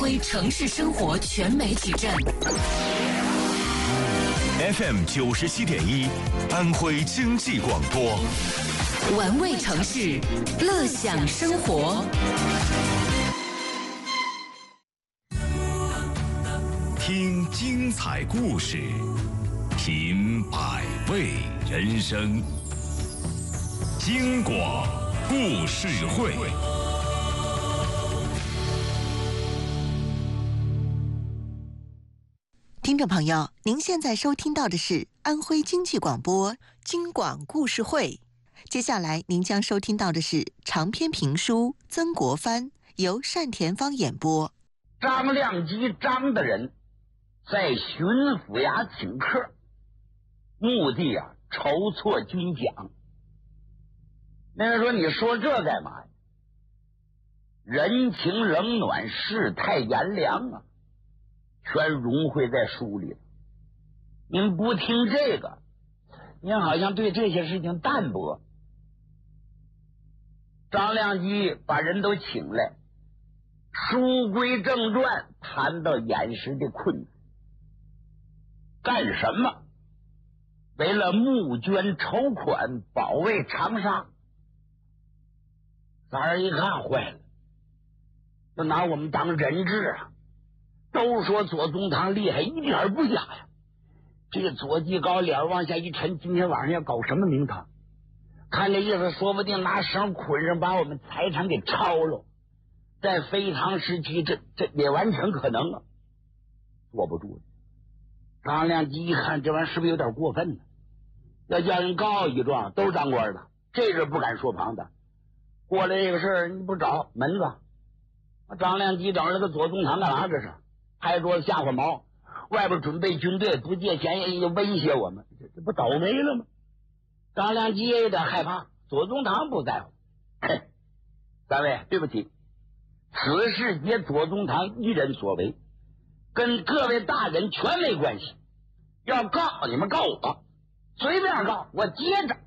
徽城市生活全媒体站 FM 97.1，安徽经济广播， 玩味城市，乐享生活。 听精彩故事，品百味人生。京广故事会。 听众朋友，您现在收听到的是安徽经济广播京广故事会。接下来您将收听到的是长篇评书《曾国藩》，由单田芳演播。 张亮基张的人在巡抚衙请客，目的筹措军饷。那人说：“你说这干嘛呀？人情冷暖，世态炎凉啊，全融汇在书里了。您不听这个，您好像对这些事情淡薄。”张亮基把人都请来，书归正传，谈到眼时的困难。干什么？为了募捐筹款，保卫长沙。咱儿一看坏了，就拿我们当人质啊！都说左宗棠厉害，一点不假呀。这个左继高脸往下一沉，今天晚上要搞什么名堂？看这意思，说不定拿绳捆上，把我们财产给抄了。在非常时期，这也完全可能啊，坐不住了。张亮基一看，这玩意儿是不是有点过分呢？要叫人告一状，都是当官的，这人不敢说旁的。过来这个事儿，你不找门子？张亮基找了个左宗棠干啥？这是拍桌子吓唬毛，外边准备军队，不借钱也威胁我们，这不倒霉了吗？张亮基也有点害怕，左宗棠不在乎。三位，对不起，此事皆左宗棠一人所为，跟各位大人全没关系。要告你们告我，随便告，我接着，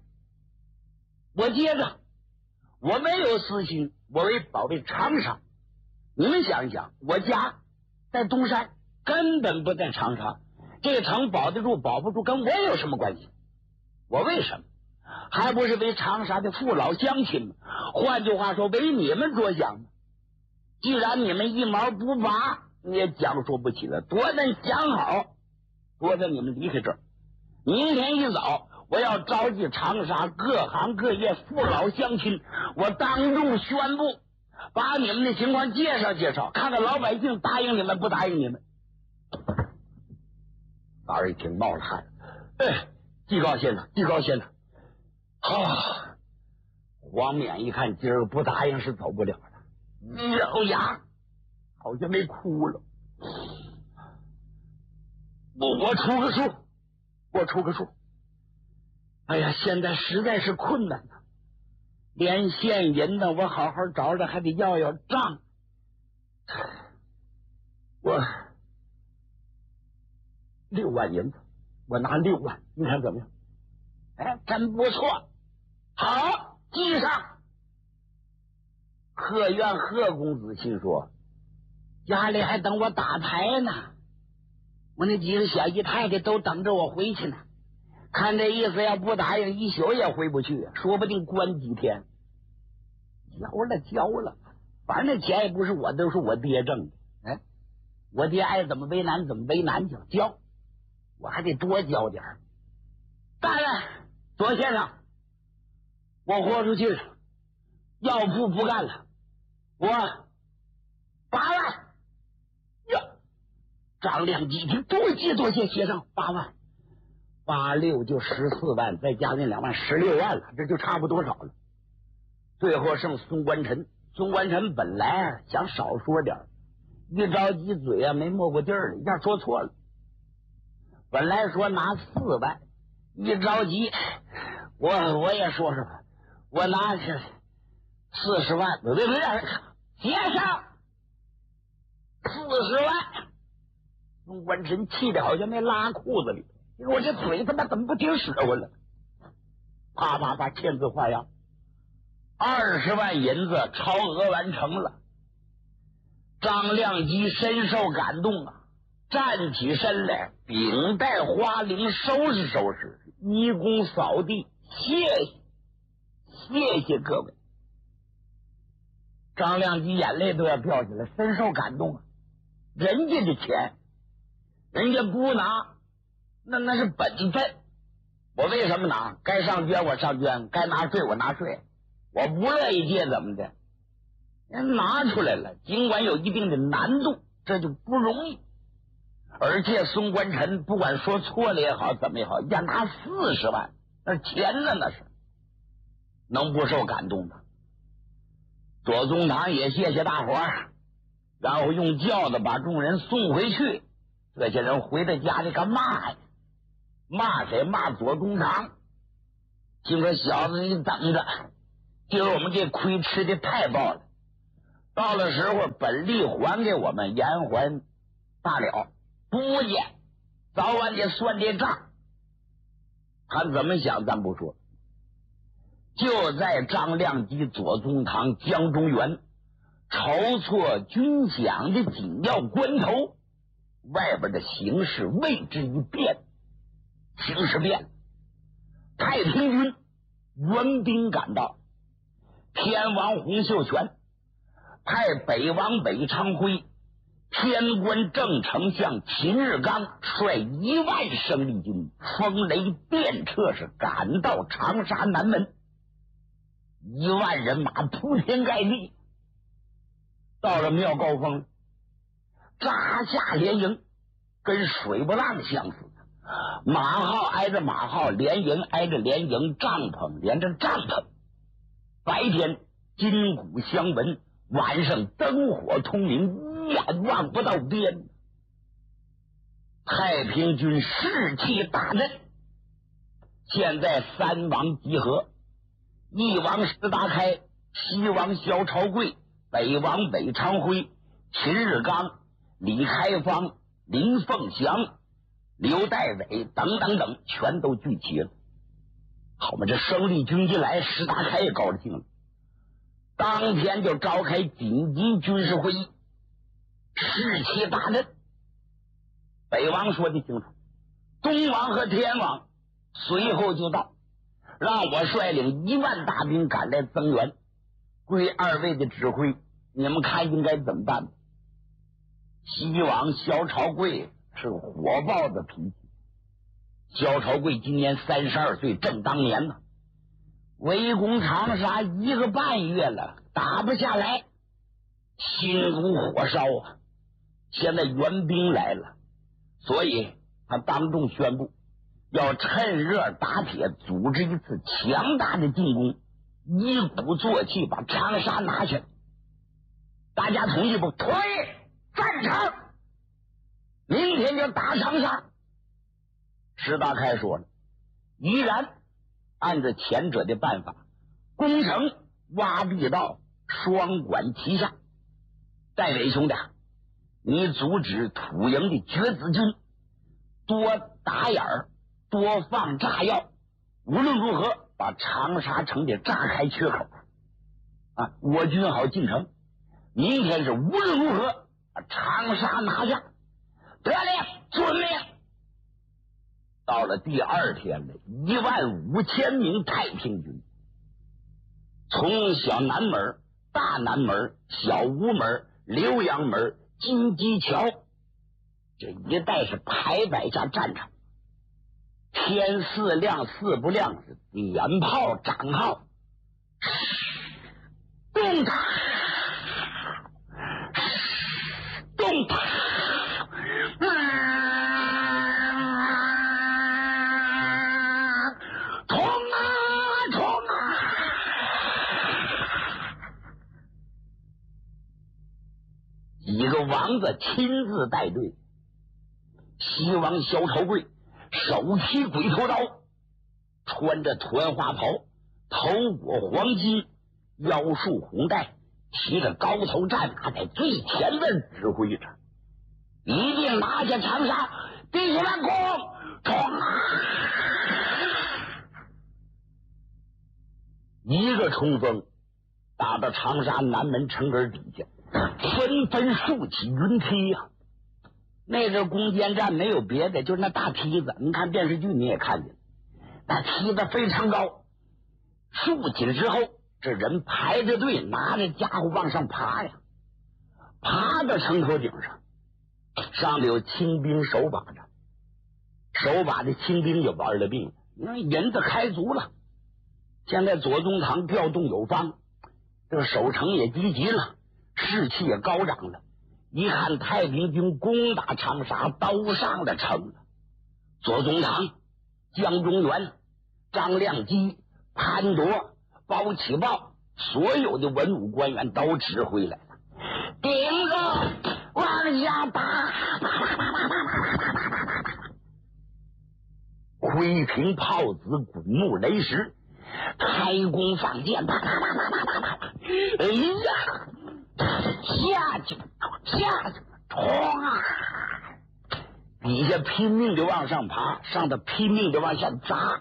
我没有私心，我为保卫长沙。你们想一想，我家在东山，根本不在长沙，这个城保得住保不住跟我有什么关系？我为什么还不是为长沙的父老乡亲吗？换句话说，为你们着想吗？既然你们一毛不拔，你也讲说不起了。多咱想好，多咱你们离开这儿。明天一早，我要召集长沙各行各业父老乡亲，我当众宣布，把你们的情况介绍介绍，看看老百姓答应你们不答应你们。大儿一听冒了汗，季高先生，黄冕一看今儿不答应是走不了了，咬牙好像没哭了。我出个数。哎呀，现在实在是困难呐，连现银呢，我好好找找，还得要账。我6万银子，我拿6万，你看怎么样？真不错，好，记上。贺院贺公子心说，家里还等我打牌呢，我那几个小姨太太都等着我回去呢。看这意思，要不答应，一宿也回不去，说不定关几天。交了，反正那钱也不是我，都是我爹挣的。我爹爱怎么为难怎么为难去，交，我还得多交点儿。大人，左先生，我豁出去了，要付不干了，我8万。哟，张亮基听，多谢先生，8万。86就14万，再加那2万，16万了，这就差不多少了。最后剩宋官臣，本来想少说点，一着急嘴没没过地儿了，一下说错了。本来说拿4万，一着急，我也说吧，我拿去40万，不对，接上40万。宋官臣气得好像没拉裤子里。我这嘴他妈怎么不听使唤了？啪签字画押，20万银子超额完成了。 张亮基深受感动啊，站起身来，秉带花翎，收拾收拾，一躬扫地，谢谢各位。张亮基眼泪都要掉下来，深受感动啊！人家的钱，人家不拿，那是本分。我为什么拿？该上捐我上捐，该拿税我拿税，我不乐意借怎么的？人拿出来了，尽管有一定的难度，这就不容易。而且宋官臣不管说错了也好，怎么也好，要拿40万，那钱呢？那是能不受感动的？左宗棠也谢谢大伙儿，然后用轿子把众人送回去。这些人回到家里干嘛呀？骂谁？骂左宗棠。就说小子你等着，今儿我们这亏吃的太暴了，到了时候本利还给我们，延还大了，不介，早晚得算这账。他怎么想咱不说，就在张亮基、左宗棠、江中元筹措军饷的紧要关头，外边的形势为之一变。形势变了，太平军援兵赶到，天王洪秀全派北王韦昌辉、天官正丞相秦日刚率1万生力军风雷电掣是赶到长沙南门，1万人马铺天盖地，到了庙高峰，扎下连营，跟水波浪相似。马号挨着马号，连营挨着连营，帐篷连着帐篷。白天金鼓相闻，晚上灯火通明，一眼望不到边。太平军士气大振，现在3王集合，一王石达开，西王萧朝贵，北王韦昌辉，秦日刚，李开芳，林凤祥，刘代伟等等等，全都聚齐了。好嘛，这生力军一来，石达开也高兴了，当天就召开紧急军事会议，士气大振。北王说的清楚，东王和天王随后就到，让我率领1万大兵赶来增援，归2位的指挥，你们看应该怎么办？西王萧朝贵是个火爆的脾气，萧朝贵今年32岁，正当年呢。围攻长沙1个半月了，打不下来，心如火烧啊！现在援兵来了，所以他当众宣布，要趁热打铁，组织一次强大的进攻，一鼓作气把长沙拿下。大家同意不？同意！赞成！明天就打长沙。石达开说了，依然按照前者的办法，攻城、挖地道，双管齐下。戴伟兄弟，你阻止土营的绝子军多打眼儿，多放炸药，无论如何把长沙城的炸开缺口啊，我军好进城。明天是无论如何把长沙拿下。得令，遵命。到了第2天了，15000名太平军从小南门、大南门、小吴门、浏阳门、金鸡桥这一带是排摆下战场，天4亮4不亮，是点炮长号，动他，动他，几个王子亲自带队，西王萧朝贵手提鬼头刀，穿着团花袍，头裹黄金，腰束红带，骑着高头战马，在最前面指挥着，一定拿下长沙！弟兄们，攻！冲啊！一个冲锋打到长沙南门城根底下，分纷纷竖起云梯呀。那阵攻坚战没有别的，就是那大梯子，你看电视剧你也看见，那梯子非常高，竖起来之后，这人排着队拿着家伙往上爬呀，爬到城头顶上，上面有清兵守把着，守把的清兵就玩了病了，因为银子开足了。现在左宗棠调动有方，这个守城也积极了，士气也高涨了。一看太平军攻打长沙，都上了城了。左宗棠、江忠源、张亮基、潘铎、包启豹，所有的文武官员都指挥来了，顶着往下打，挥平炮子，鼓怒雷石，开弓放箭，哎呀，下去，冲啊！底下拼命的往上爬，上头拼命的往下砸。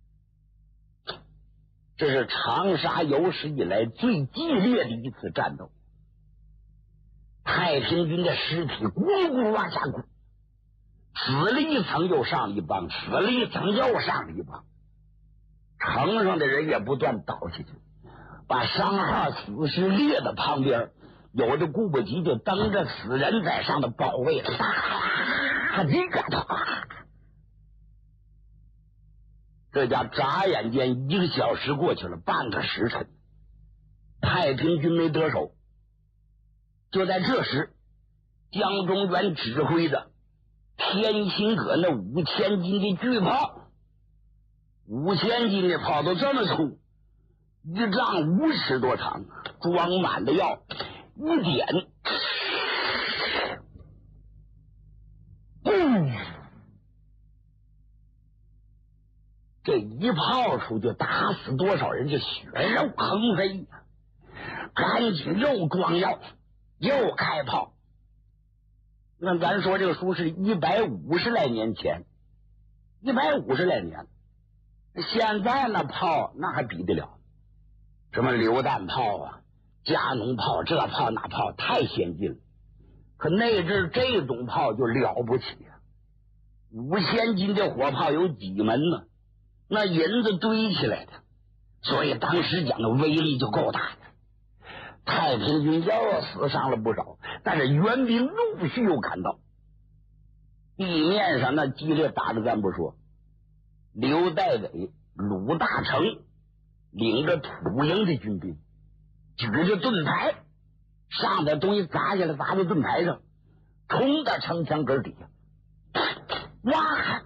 这是长沙有史以来最激烈的一次战斗。太平军的尸体咕咕往下滚，死了一层又上一帮，死了一层又上一帮，城上的人也不断倒下去，把伤号死尸列到旁边，有的顾不及就蹬着死人在上头保卫了。这家眨眼间1个小时过去了，半个时辰，太平军没得手。就在这时，江忠源指挥的天心阁那5000斤的巨炮，5000斤的炮都这么粗，一丈50尺多长，装满了药，一点，这一炮出去打死多少人，就血肉横飞呀！赶紧又装药，又开炮。那咱说这个书是150来年前，150来年，现在那炮那还比得了？什么榴弹炮啊、加农炮，这炮那炮太先进了。可那阵这种炮就了不起啊！5000斤的火炮有几门呢？那银子堆起来的，所以当时讲的威力就够大的。太平军又死伤了不少，但是援兵陆续又赶到。地面上那激烈打的咱不说，刘代伟、鲁大成领着土营的军兵，举着盾牌，上的东西砸下来，砸在盾牌上，冲到城墙根底下，哇！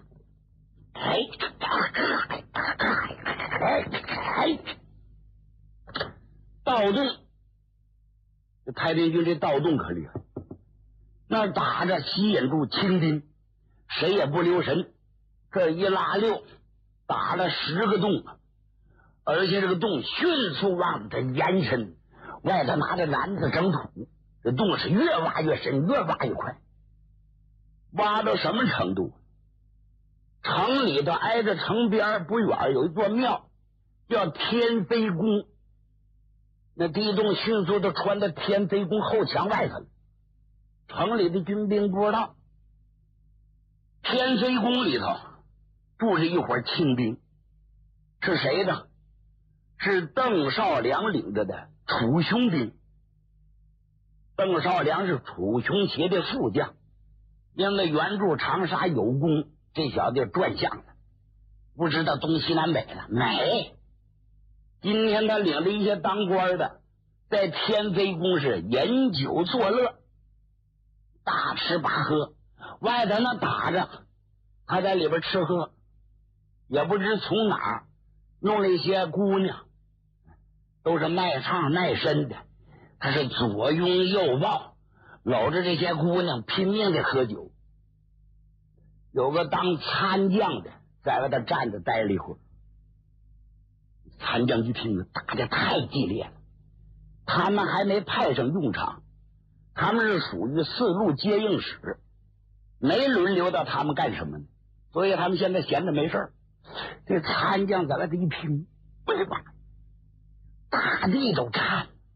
盗洞，太平军这盗洞可厉害，那打着吸引住清兵，谁也不留神，这一拉溜，打了10个洞，而且这个洞迅速往它延伸，外头拿着篮子整土，这洞是越挖越深，越挖越快，挖到什么程度？城里头挨着城边不远有一座庙，叫天妃宫。那地洞迅速的穿到天妃宫后墙外头了。城里的军兵不知道，天妃宫里头住着一伙清兵，是谁呢？是邓少良领着的楚雄兵。邓少良是楚雄协的副将，因为援助长沙有功，这小子转向了，不知道东西南北了。没，今天他领着一些当官的，在天妃宫是饮酒作乐，大吃大喝，外头那打着，他在里边吃喝，也不知从哪儿弄了一些姑娘，都是卖唱卖身的，他是左拥右抱，搂着这些姑娘拼命的喝酒。有个当参将的在外头站着待了一会儿，参将一听打得太激烈了，他们还没派上用场，他们是属于4路接应使，没轮流到他们干什么呢？所以他们现在闲着没事儿。这参将在外头一听，哎呀妈，大地都颤，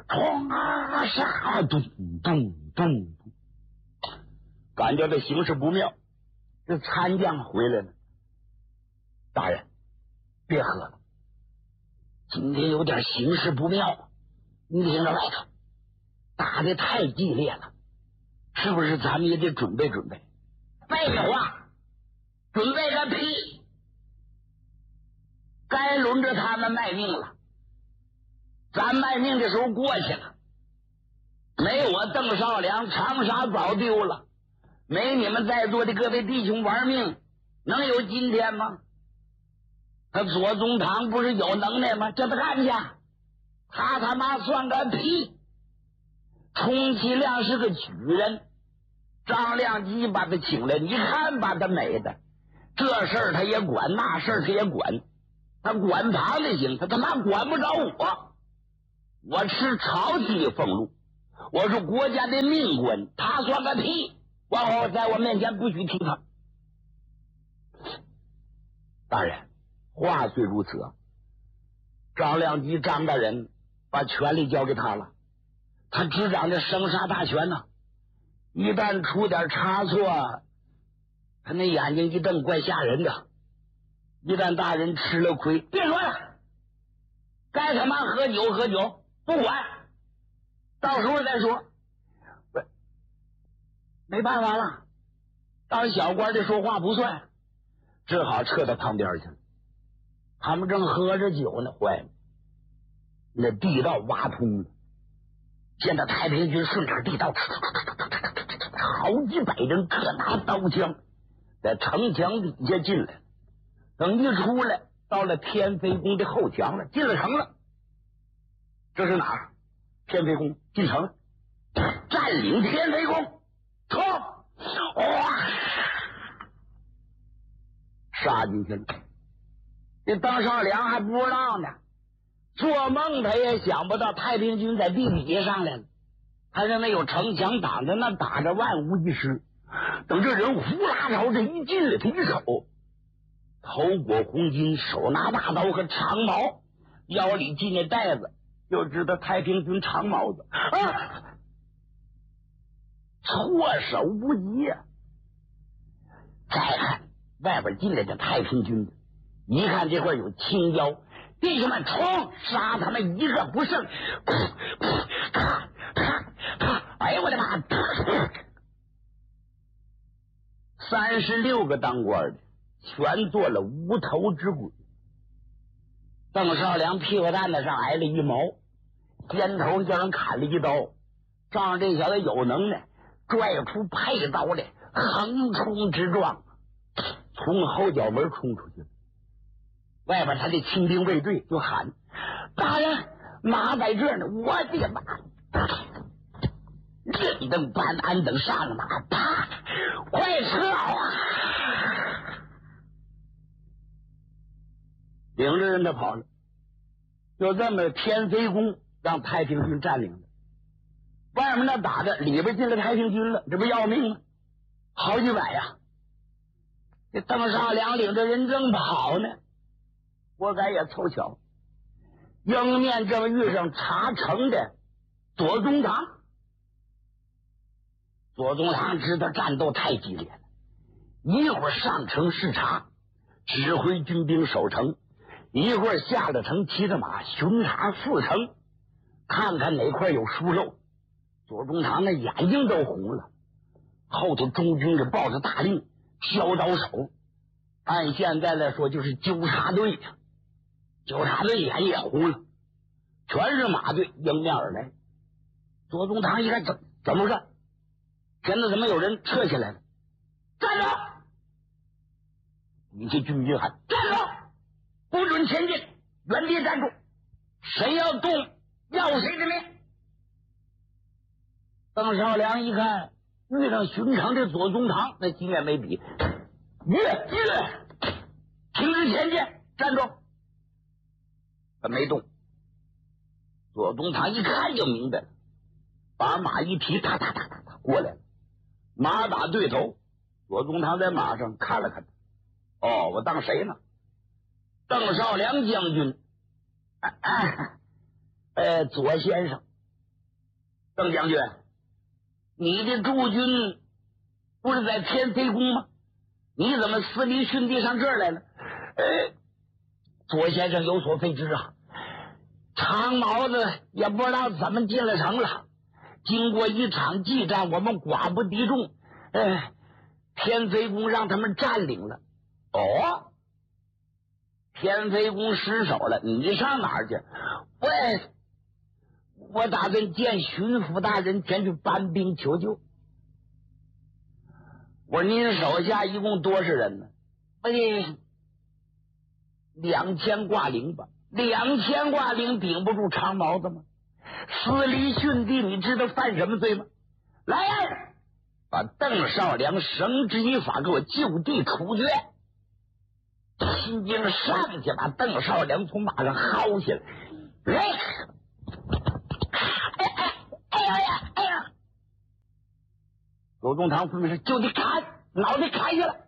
冲啊杀，咚咚咚，感觉这形势不妙。这参将回来了，大人，别喝了，今天有点形势不妙，你听着外头打得太激烈了，是不是咱们也得准备准备？废话，准备个屁！该轮着他们卖命了，咱卖命的时候过去了，没我邓少良，长沙早丢了，没你们在座的各位弟兄玩命，能有今天吗？他左宗棠不是有能耐吗？叫他干去，他他妈算个屁！充其量是个举人，张亮基把他请来，你看把他美的，这事儿他也管，那事儿他也管，他管他的行，他他妈管不着我。我吃朝廷的俸禄，我是国家的命官，他算个屁！往后在我面前不许提他。大人，话虽如此，张亮基张大人把权力交给他了，他执掌着生杀大权呢。一旦出点差错，他那眼睛一瞪，怪吓人的。一旦大人吃了亏，别说了，该他妈喝酒喝酒，不管，到时候再说。没办法了，当小官的说话不算，只好撤到旁边去了。他们正喝着酒呢，坏了，那地道挖通了，见到太平军顺着地道，好几百人各拿刀枪在城墙底下进来，等一出来，到了天妃宫的后墙了，进了城了。这是哪儿？天妃宫，进城了，占领天妃宫。冲！哇！杀进去了。这邓少良还不知道呢，做梦他也想不到太平军在地底下上来了。他认为有城墙挡着，那打着万无一失。等这人呼啦朝这一进来，他一瞅，头裹红巾，手拿大刀和长矛，腰里系那带子，就知道太平军长毛子啊！措手不及呀！再看外边进来的太平军，一看这块有青椒，弟兄们冲，杀他们一个不剩！哎呀我的妈！36个当官的全做了无头之鬼。邓少良屁股蛋子上挨了一毛，肩头叫人砍了一刀，仗着这小子有能耐，拽出佩刀来，横冲直撞，从后脚门冲出去了。外边他的亲兵卫队就喊：“大人，马在这儿呢！”我的妈！任等班安等上了马，啪！快撤啊！领着人他跑了，就这么天妃宫让太平军占领了。外面那打的，里边进了太平军了，这不要命吗？好几百呀！这邓少良领着人正跑呢，活该也凑巧，迎面正遇上查城的左宗棠。左宗棠知道战斗太激烈了，一会儿上城视察，指挥军兵守城，一会儿下了城骑着马巡查四城，看看哪块有疏漏。左宗棠那眼睛都红了，后头中军给抱着大令，削刀手，按现在来说就是纠察队呀。纠察队眼也红了，全是马队迎面而来。左宗棠一看怎么回事？前头怎么有人撤下来了？站住！一些军兵喊：“站住！不准前进，原地站住！谁要动，要谁的命！”邓少良一看遇上巡城的左宗棠，那经验没比，停止前进，站住！他没动。左宗棠一看就明白了，把马一提，哒哒哒哒哒过来了。马打对头，左宗棠在马上看了看，哦，我当谁呢？邓少良将军，左先生， 邓将军，你的驻军不是在天贼宫吗？你怎么死里殉地上这儿来了？左先生有所非知啊，长毛子也不知道怎么进了城了。经过一场激战，我们寡不敌众，天贼宫让他们占领了。哦，天贼宫失守了，你上哪儿去？我打算见巡抚大人，前去搬兵求救。我说您手下一共多少人呢？2000挂零吧，2000挂零顶不住长毛子吗？死里殉地，你知道犯什么罪吗？来呀，把邓少良绳之以法给我就地处决。秦京上去把邓少良从马上薅下来，哎呀！左宗棠分明是就得砍，脑袋砍下来，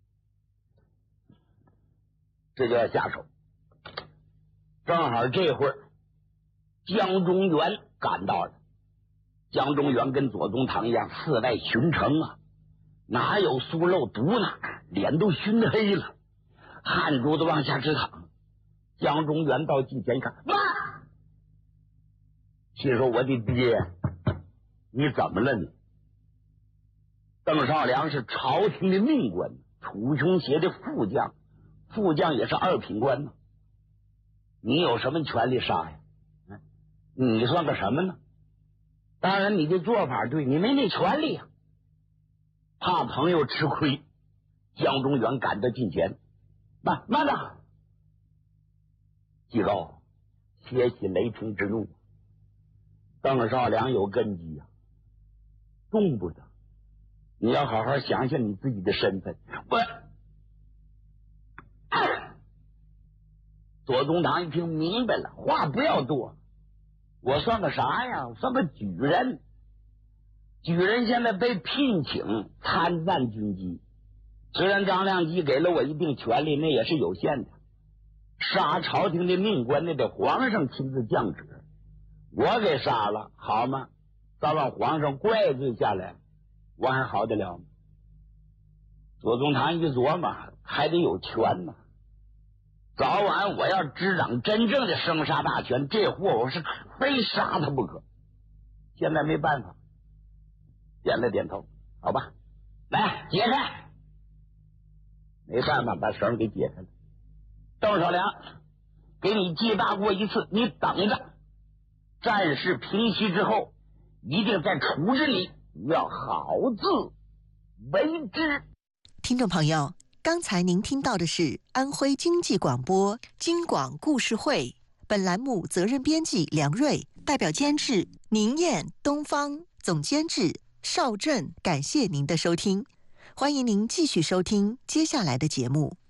这就要下手。正好这会儿江中原赶到了。江中原跟左宗棠一样4代巡城啊，哪有酥肉毒呢？脸都熏黑了，汗珠子往下直淌。江中原到近前一看，妈！心说我的爹，你怎么了你？邓少良是朝廷的命官，楚雄协的副将，副将也是2品官呢。你有什么权利杀呀？你算个什么呢？当然你的做法对，你没那权利啊。怕朋友吃亏，江中原赶到近前，慢着，季高，歇息雷霆之怒。邓少良有根基啊，动不得。你要好好想想你自己的身份。左宗棠一听明白了，话不要多。我算个啥呀？我算个举人。举人现在被聘请参赞军机，虽然张亮基给了我一定权力，那也是有限的。杀朝廷的命官，那得皇上亲自降旨，我给杀了，好吗？早晚皇上怪罪下来，我还好得了吗？左宗棠一琢磨，还得有权呢。早晚我要执掌真正的生杀大权，这货我是非杀他不可。现在没办法，点了点头，好吧，来解开。没办法，把绳给解开了。邓少良，给你记大过一次，你等着，战事平息之后，一定再处置你，要好自为之。 听众朋友，刚才您听到的是安徽经济广播京广故事会，本栏目责任编辑梁瑞，代表监制宁燕、东方，总监制邵振。感谢您的收听，欢迎您继续收听接下来的节目。